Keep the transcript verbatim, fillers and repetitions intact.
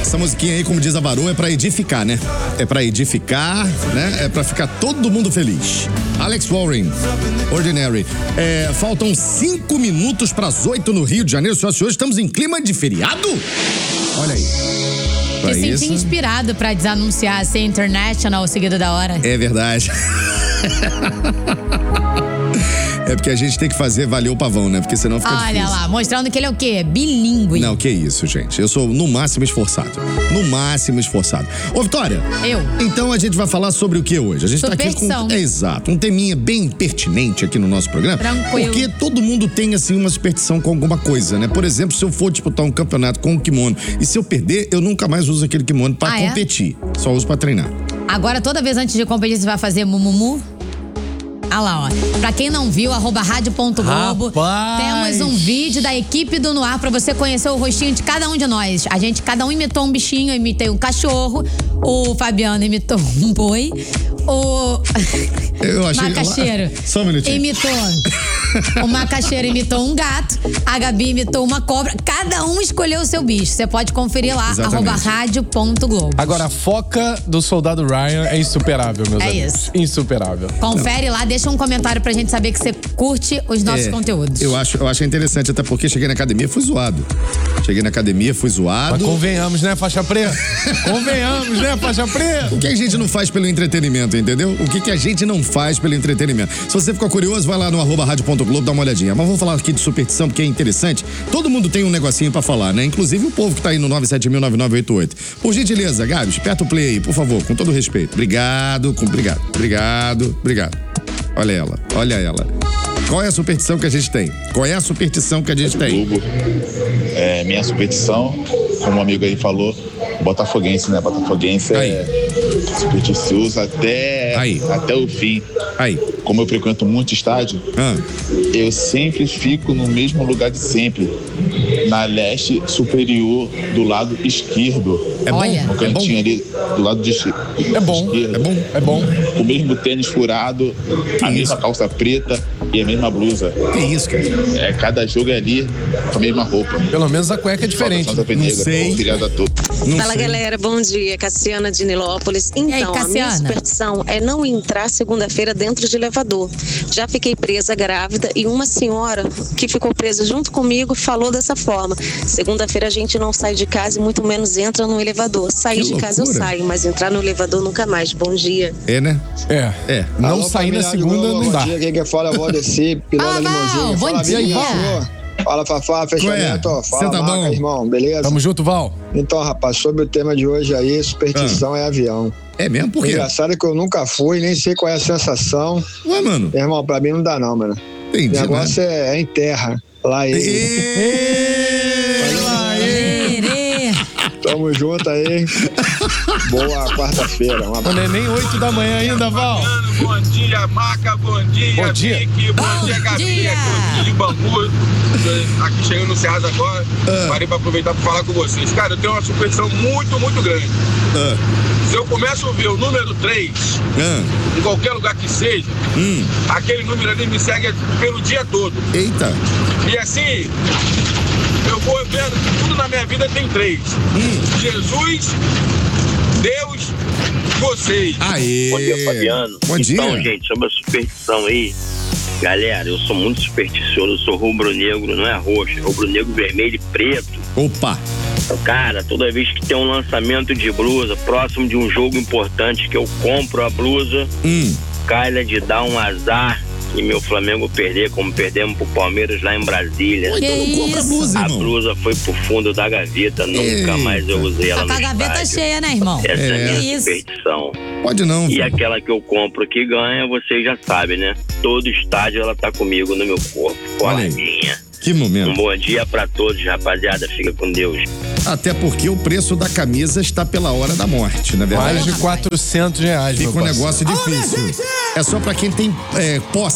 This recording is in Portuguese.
Essa musiquinha aí, como diz a Varô, é pra edificar, né? É pra edificar, né? É pra ficar todo mundo feliz. Alex Warren, Ordinary. É, faltam cinco minutos pras oito no Rio de Janeiro. Só se hoje estamos em clima de feriado? Olha aí. Me senti isso, inspirado pra desanunciar ser international seguido da hora. É verdade. É porque a gente tem que fazer valer o pavão, né? Porque senão fica Olha difícil. lá, mostrando que ele é o quê? Bilíngue. Não, que isso, gente. Eu sou no máximo esforçado. No máximo esforçado. Ô, Vitória. Eu. Então a gente vai falar sobre o que hoje? A gente tá aqui com... É, exato. Um teminha bem pertinente aqui no nosso programa. Tranquilo. Porque todo mundo tem, assim, uma superstição com alguma coisa, né? Por exemplo, se eu for disputar um campeonato com um kimono e se eu perder, eu nunca mais uso aquele kimono pra ah, competir. É? Só uso pra treinar. Agora, toda vez antes de competir, você vai fazer mumumu? Ah lá, ó. Pra quem não viu, arroba rádio ponto globo. Temos um vídeo da equipe do No Ar pra você conhecer o rostinho de cada um de nós. A gente, cada um imitou um bichinho, eu imitei um cachorro, o Fabiano imitou um boi, o eu achei, macaxeiro só um minutinho. imitou o macaxeiro imitou um gato, a Gabi imitou uma cobra. Cada um escolheu o seu bicho. Você pode conferir lá, arroba rádio ponto globo. Agora, a foca do soldado Ryan é insuperável, meus é amigos. É isso. Insuperável. Confere lá, deixa um comentário pra gente saber que você curte os nossos é, conteúdos. Eu acho, eu acho interessante, até porque cheguei na academia e fui zoado. Cheguei na academia, fui zoado. Mas convenhamos, né, faixa preta? Convenhamos, né, faixa preta? O que a gente não faz pelo entretenimento, entendeu? O que, que a gente não faz pelo entretenimento? Se você ficou curioso, vai lá no arroba rádio ponto globo, dá uma olhadinha. Mas vamos falar aqui de superstição, porque é interessante. Todo mundo tem um negocinho pra falar, né? Inclusive o povo que tá aí no nove sete mil, nove nove oito oito. Por gentileza, Gabs, aperta o play aí, por favor, com todo respeito. Obrigado, com, obrigado, obrigado, obrigado. Olha ela, olha ela. Qual é a superstição que a gente tem? Qual é a superstição que a gente tem? Globo. É, minha superstição, como um amigo aí falou, botafoguense, né? Botafoguense aí. É supersticioso até, aí. até o fim. Aí. Como eu frequento muito estádio, ah. eu sempre fico no mesmo lugar de sempre. Na leste superior do lado esquerdo. É bom? No cantinho é ali, do lado de, é bom, esquerdo. É bom, é bom. O mesmo tênis furado, que a isso? mesma calça preta e a mesma blusa. Que isso, cara? É, cada jogo é ali com a mesma roupa. Pelo menos a cueca é diferente. Não sei. Obrigado a todos. Não Fala, sei. Galera, bom dia. Cassiana de Nilópolis. Então, aí, a minha superstição é não entrar segunda-feira dentro de elevador. Já fiquei presa grávida e uma senhora que ficou presa junto comigo falou dessa forma: segunda-feira a gente não sai de casa e muito menos entra no elevador. Sair de casa eu saio, mas entrar no elevador nunca mais. Bom dia. É, né? É. É. Não Alô, sair na segunda Globo, não dá. Bom dia, quem que fala, vou descer, piloto da limousine. Bom Fala, dia. Bia, Fala, Fafá, fechamento, ó. Fala, tá Maca, bom? irmão, beleza? Tamo junto, Val. Então, rapaz, sobre o tema de hoje aí, superstição ah. é avião. É mesmo? Por quê? O engraçado é que eu nunca fui, nem sei qual é a sensação. Ué, mano? Irmão, pra mim não dá não, mano. Entendi, o negócio né? é, é em terra. Lá ele. Tamo junto aí. Boa quarta-feira. Um não é nem oito da manhã ainda, Val. Bom dia, Maca. Bom dia, bom dia. Vicky. Bom, bom dia, Gabi. Dia. Bom dia, de Bangu. Aqui chegando no Cerrado agora. Uh. Parei pra aproveitar pra falar com vocês. Cara, eu tenho uma superstição muito, muito grande. Uh. Se eu começo a ouvir o número três, uh. em qualquer lugar que seja, uh. aquele número ali me segue pelo dia todo. Eita. E assim, eu vou vendo que tudo na minha vida tem três. Hum. Jesus, Deus, vocês. Aê. Bom dia, Fabiano. Bom dia. Então, gente, sobre a superstição aí, galera, eu sou muito supersticioso, eu sou rubro-negro, não é roxo, é rubro-negro, vermelho e preto. Opa. Então, cara, toda vez que tem um lançamento de blusa, próximo de um jogo importante que eu compro a blusa, hum. calha de dar um azar e meu Flamengo perder, como perdemos pro Palmeiras lá em Brasília. Pô, então não compra a blusa, A blusa foi pro fundo da gaveta, nunca Eita. mais eu usei ela Tá no com a gaveta estádio. cheia, né, irmão? Essa é, É. a minha Isso. superstição. Pode não. E filho. aquela que eu compro que ganha, vocês já sabem, né? Todo estádio ela tá comigo no meu corpo. Olha aí. Coladinha. Que momento. Um bom dia pra todos, rapaziada. Fica com Deus. Até porque o preço da camisa está pela hora da morte, na verdade. Mais de quatrocentos reais, Fica meu um parceiro. negócio difícil. É só pra quem tem é, posse